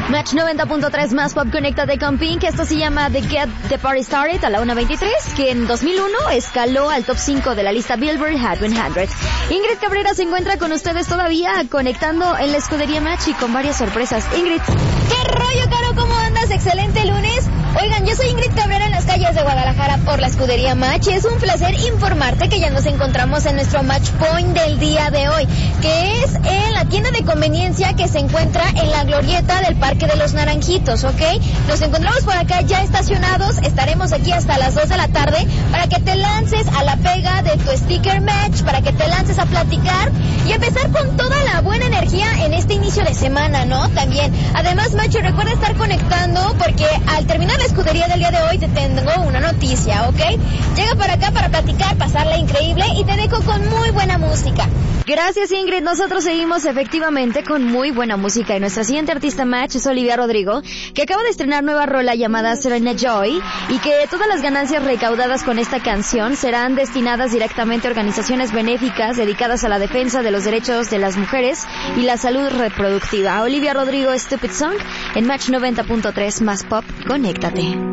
Match 90.3 más pop, conéctate con Pink. Esto se llama The Get the Party Started a la 1:23, que en 2001 escaló al top 5 de la lista Billboard Hot 100. Ingrid Cabrera se encuentra con ustedes todavía conectando en la escudería Match y con varias sorpresas. Ingrid. ¿Qué rollo, Caro? ¿Cómo andas? Excelente lunes. Oigan, yo soy Ingrid Cabrera en las calles de Guadalajara por la escudería Match y es un placer informarte que ya nos encontramos en nuestro Match Point del día de hoy, que es en la tienda de conveniencia que se encuentra en la glorieta del Parque de los Naranjitos, ¿ok? Nos encontramos por acá ya estacionados, estaremos aquí hasta las 2 de la tarde para que te lances a la pega de tu sticker Match, para que te lances a platicar y empezar con toda la buena energía en este inicio de semana, ¿no? También, además, Macho, recuerda estar conectando porque al terminar la escudería del día de hoy te tengo una noticia, ¿ok? Llega para acá para platicar, pasarla increíble y te dejo con muy buena música. Gracias, Ingrid. Nosotros seguimos efectivamente con muy buena música y nuestra siguiente artista Match es Olivia Rodrigo, que acaba de estrenar nueva rola llamada Serena Joy y que todas las ganancias recaudadas con esta canción serán destinadas directamente a organizaciones benéficas dedicadas a la defensa de los derechos de las mujeres y la salud reproductiva. Olivia Rodrigo, Stupid Song, en Match 90.3 más pop, conéctate.